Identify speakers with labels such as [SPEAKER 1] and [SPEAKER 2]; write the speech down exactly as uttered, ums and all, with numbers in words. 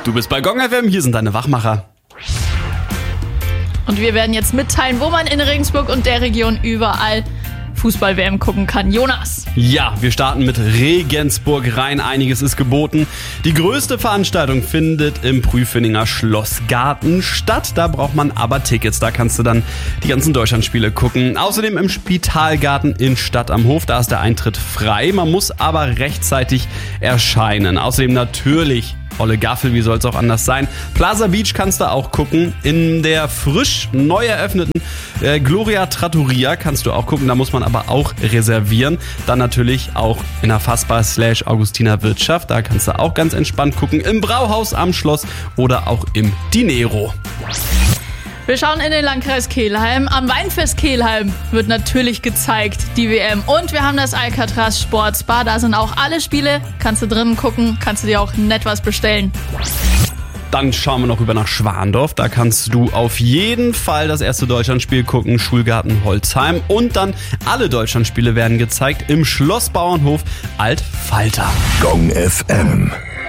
[SPEAKER 1] Du bist bei Gong F M, hier sind deine Wachmacher.
[SPEAKER 2] Und wir werden jetzt mitteilen, wo man in Regensburg und der Region überall Fußball-W M gucken kann. Jonas.
[SPEAKER 1] Ja, wir starten mit Regensburg rein. Einiges ist geboten. Die größte Veranstaltung findet im Prüfeninger Schlossgarten statt. Da braucht man aber Tickets. Da kannst du dann die ganzen Deutschlandspiele gucken. Außerdem im Spitalgarten in Stadt am Hof. Da ist der Eintritt frei. Man muss aber rechtzeitig erscheinen. Außerdem natürlich Olle Gaffel, wie soll es auch anders sein. Plaza Beach kannst du auch gucken. In der frisch neu eröffneten äh, Gloria Trattoria kannst du auch gucken. Da muss man aber auch reservieren. Dann natürlich auch in der Fassbar slash Augustiner Wirtschaft. Da kannst du auch ganz entspannt gucken. Im Brauhaus am Schloss oder auch im Dinero.
[SPEAKER 2] Wir schauen in den Landkreis Kelheim. Am Weinfest Kelheim wird natürlich gezeigt, die W M. Und wir haben das Alcatraz Sportsbar. Da sind auch alle Spiele. Kannst du drinnen gucken, kannst du dir auch nett was bestellen.
[SPEAKER 1] Dann schauen wir noch rüber nach Schwandorf. Da kannst du auf jeden Fall das erste Deutschlandspiel gucken. Schulgarten Holzheim. Und dann alle Deutschlandspiele werden gezeigt im Schlossbauernhof Altfalter.
[SPEAKER 3] Gong F M.